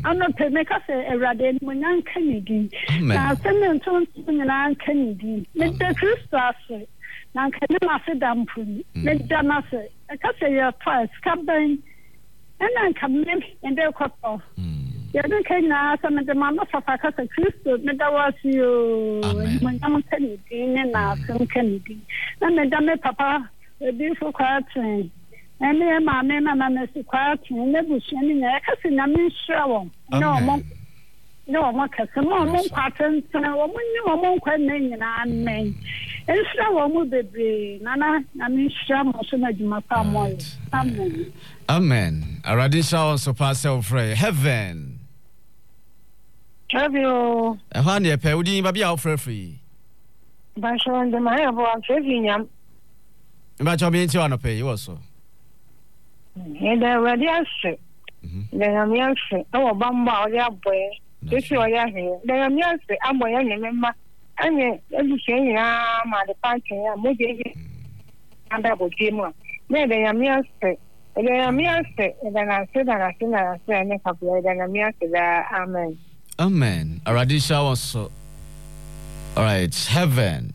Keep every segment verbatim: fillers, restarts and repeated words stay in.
ano pe me ka se Ewurade mo nyan kanidi na se me nton nyina kanidi me de Kristo ase na kanne ma se dampuni me da na se ka se ya twice kaben and come in their couple. You don't care now, some of the mama for a casa Christo, Meda was you, when I'm Kennedy, and now some Kennedy. And Madame Papa, a beautiful quiet train. And me and my man, and I'm a quiet train, never sending a cousin, I'm in shower. No, no, my cousin, no, patterns, and a woman, no, won't quite name, and I mean. And so, will be Nana, I mean, Sham, so much my family. Amen. Amen. Aradisha on so pass free heaven. Have you? A honey, a pewdy, baby, out free. By showing the my about Trevium. But you're being to pay you also. And they're ready as shit. Then I'm young, oh, Bamba, your boy. This you are here. Then I'm young, I'm boy, and remember. And everything, I'm at the party, I'm moving. And I will give one. Then I am young, and then I'm young, and then I said, and I said, and I said, and I said, and I'm young, amen. Amen. Aradisha also. All right, heaven.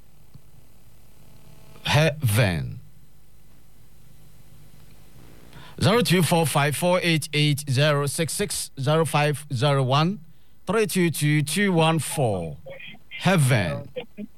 Heaven. Zero two four five four eight eight zero six six zero five zero one three two two two one four. Heaven.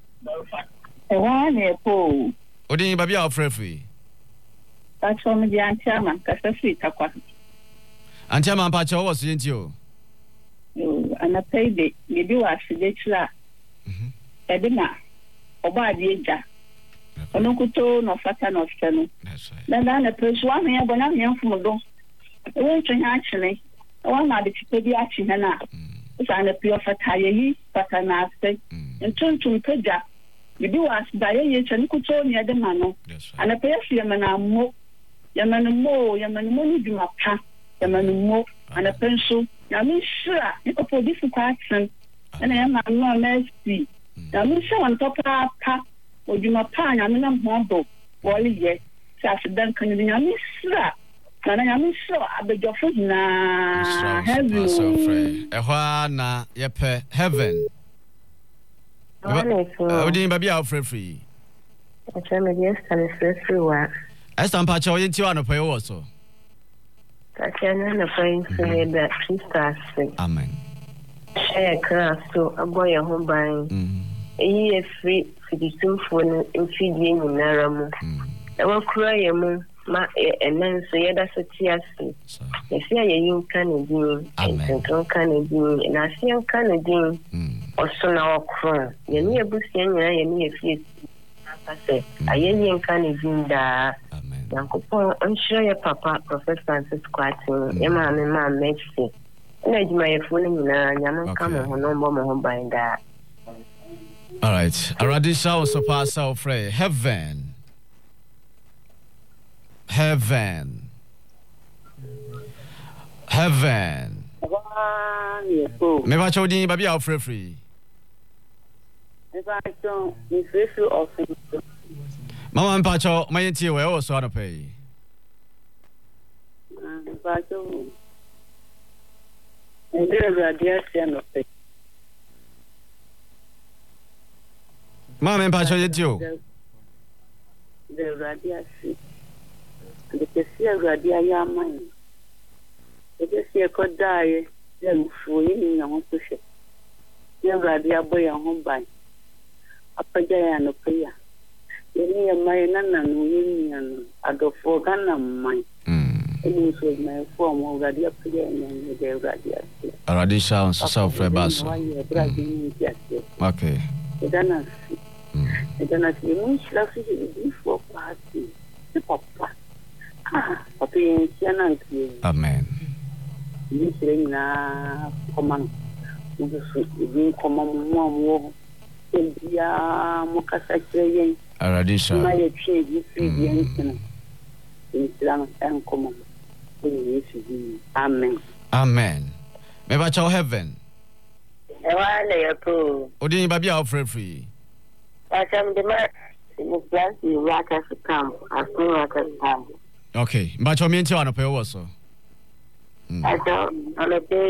One Odi baby out free. That's from the Antiama, Casafi Takwa. Antiama Pacho was in you. And I paid it. You do as the chila. Edina. Oba Dija. Onokuto no fata no steno. That's right. Then the person one here, but I'm young from Modo. I went to actually. I want my to action now. It's an appeal for Tayi, but an aspect. And turn to Peja. You do as by a year, and could tell me at the mano. And a pair of Yaman mo, Yaman mo, Yaman money do not pass, Yaman mo, and a pencil. Yamin sure, you could put this question, and I am not mercy. Yamin sure on top of pa, or you my pan, I mean, I'm humble, Wally yet, such a Duncan, Yamin sure. And I am sure I beg your foot now. Heaven. Ehwana, yepe, heaven. Odi baby out free. I tell me yes, and it's free work. As some patch or into an pay also. I can't find that sister. Amen. Share class to a boy a home buying. A year free for the two phone in feeding in Naramu. I will cry a moon. Ma and then so yeah that's a tears. If you are you can do and can do and I see can do also now crown. You need a book and you need a few. I say I ain't can do that. Uncle Paul, I'm sure your papa, Professor Francis Quatin, your mamma, and my mercy. And I do my phone and I'm coming on no more home by that. All right, Aradisha also pass out free heaven. Heaven. Heaven. Me va chodi baby out free free. Me va chon me free free off. Mama mpacho mayenti we o so ana pay. Me va chon. E de radiation no pay. Mama mpacho yenti o. De radiation. The Kessia Radia Yaman. The Kessia could die, then for you, young push it. Young Radia boy on home by a pajaya no prayer. You need a man and union, I go for Ghana mine. It was my form of Radia prayer and the Radia. Aradisha on South Rebas. Okay. The Dana, the Dana, you know, she loves it before party. The papa. Ah, Papi, amen. This ring na command. You come on, mom. India, Mokasa, Aradisha. My change, you see the instant. Islam and common. Amen. Amen. Me va chao heaven. Ewale yapo. Odi baby out free free. Acham de ma you plan to work as a camp, as soon as camp. Okay, but you mean to an appeal also. I don't on a day.